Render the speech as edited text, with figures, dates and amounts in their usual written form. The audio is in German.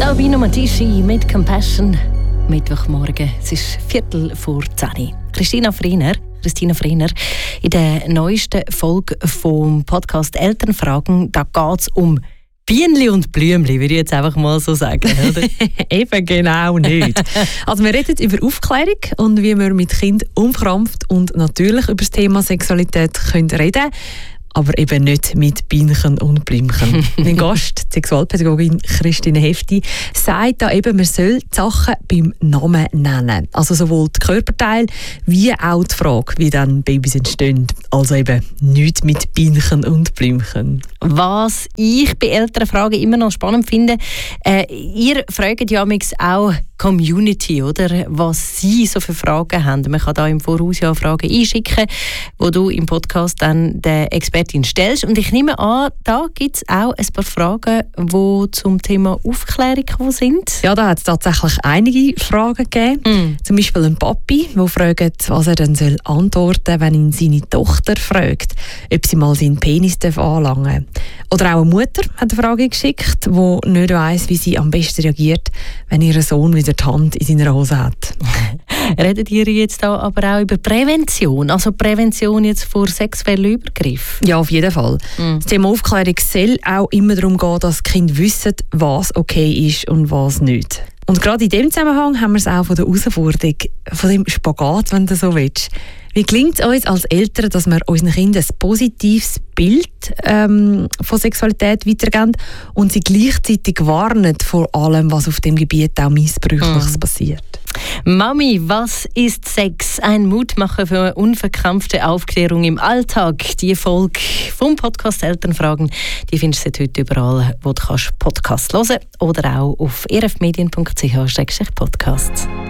Albino Matischi mit Compassion. Mittwochmorgen, es ist 10:15. Christina Frehner, in der neuesten Folge vom Podcast Elternfragen, da geht es um Bienenli und Blümli, würde ich jetzt einfach mal so sagen. Oder? Eben genau nicht. Also wir reden über Aufklärung und wie wir mit Kindern unverkrampft und natürlich über das Thema Sexualität reden können. Aber eben nicht mit Bienchen und Blümchen. Mein Gast, die Sexualpädagogin Christine Hefti, sagt da eben, man soll die Sachen beim Namen nennen. Also sowohl die Körperteile wie auch die Frage, wie dann Babys entstehen. Also eben nicht mit Bienchen und Blümchen. Was ich bei Elternfragen immer noch spannend finde, ihr fragt ja auch Community, oder? Was sie so für Fragen haben. Man kann da im Voraus ja Fragen einschicken, wo du im Podcast dann der Expertin stellst. Und ich nehme an, da gibt es auch ein paar Fragen, die zum Thema Aufklärung sind. Ja, da hat es tatsächlich einige Fragen gegeben. Zum Beispiel ein Papi, der fragt, was er dann antworten soll, wenn ihn seine Tochter fragt, ob sie mal seinen Penis anlangen darf. Oder auch eine Mutter hat eine Frage geschickt, die nicht weiss, wie sie am besten reagiert, wenn ihr Sohn wieder die Hand in seiner Hose hat. Redet ihr jetzt da aber auch über Prävention? Also Prävention jetzt vor sexuellen Übergriffen? Ja, auf jeden Fall. Das Thema Aufklärung soll auch immer darum gehen, dass die Kinder wissen, was okay ist und was nicht. Und gerade in diesem Zusammenhang haben wir es auch von der Herausforderung, von dem Spagat, wenn du so willst. Wie gelingt es uns als Eltern, dass wir unseren Kindern ein positives Bild von Sexualität weitergeben und sie gleichzeitig warnen vor allem, was auf dem Gebiet auch Missbräuchliches passiert? Mami, was ist Sex? Ein Mutmacher für unverkrampfte Aufklärung im Alltag. Die Folge vom Podcast Elternfragen, die findest du heute überall, wo du Podcast hören kannst oder auch auf rfmedien.ch/podcast.